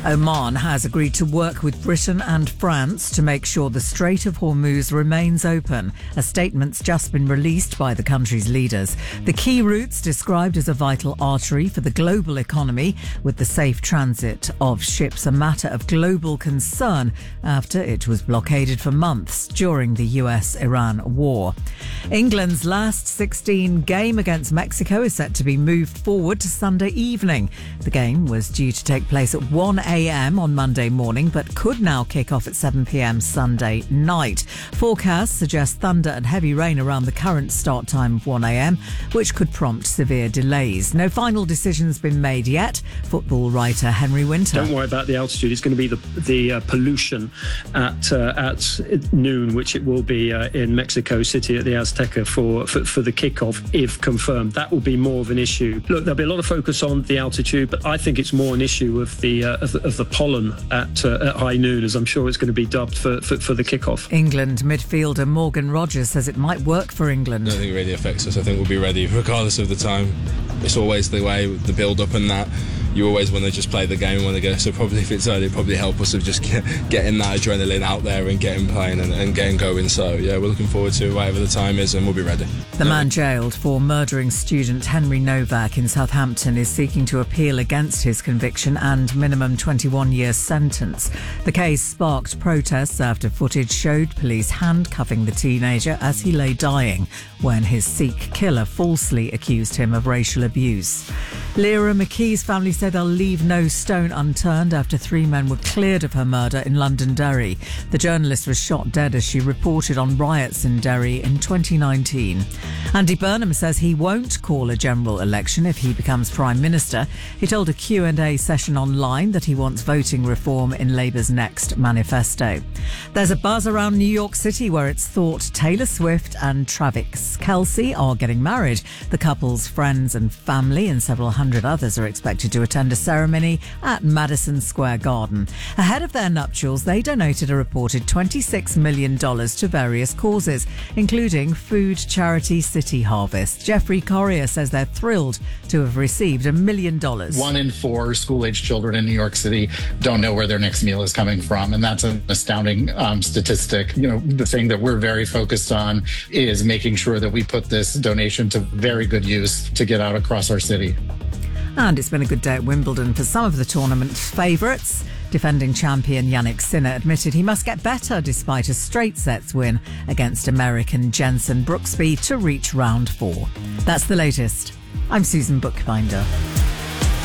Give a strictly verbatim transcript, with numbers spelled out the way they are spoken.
Oman has agreed to work with Britain and France to make sure the Strait of Hormuz remains open. A statement's just been released by the country's leaders. The key route's described as a vital artery for the global economy, with the safe transit of ships a matter of global concern after it was blockaded for months during the U S Iran war. England's last sixteen game against Mexico is set to be moved forward to Sunday evening. The game was due to take place at one a.m. on Monday morning, but could now kick off at seven p.m. Sunday night. Forecasts suggest thunder and heavy rain around the current start time of one a.m, which could prompt severe delays. No final decision's been made yet. Football writer Henry Winter. Don't worry about the altitude. It's going to be the the uh, pollution at uh, at noon, which it will be uh, in Mexico City at the Azteca for, for for the kickoff, if confirmed. That will be more of an issue. Look, there'll be a lot of focus on the altitude, but I think it's more an issue of the uh, of, the, of the pollen at, uh, at high noon, as I'm sure it's going to be dubbed for, for, for the kickoff. England midfielder Morgan Rogers says it might work for England. I don't think it really affects us. I think we'll be ready regardless of the time. It's always the way, the build-up and that. You always want to just play the game when they go. So probably if it's early, it'll probably help us of just get, getting that adrenaline out there and getting playing and, and getting going. So yeah, we're looking forward to whatever the time is, and we'll be ready. The man jailed for murdering student Henry Novak in Southampton is seeking to appeal against his conviction and minimum twenty-one year sentence. The case sparked protests after footage showed police handcuffing the teenager as he lay dying when his Sikh killer falsely accused him of racial abuse. Lyra McKee's family say they'll leave no stone unturned after three men were cleared of her murder in Londonderry. The journalist was shot dead as she reported on riots in Derry in twenty nineteen. Andy Burnham says he won't call a general election if he becomes Prime Minister. He told a Q and A session online that he wants voting reform in Labour's next manifesto. There's a buzz around New York City where it's thought Taylor Swift and Travis Kelce are getting married. The couple's friends and family and several hundred others are expected to attend a ceremony at Madison Square Garden. Ahead of their nuptials, they donated a reported twenty-six million dollars to various causes, including food charity City Harvest. Jeffrey Corrier says they're thrilled to have received a million dollars. One in four school-age children in New York City don't know where their next meal is coming from, and that's an astounding um, statistic. You know, the thing that we're very focused on is making sure that we put this donation to very good use to get out across our city. And it's been a good day at Wimbledon for some of the tournament's favourites. Defending champion Jannik Sinner admitted he must get better despite a straight sets win against American Jenson Brooksby to reach round four. That's the latest. I'm Susan Bookbinder.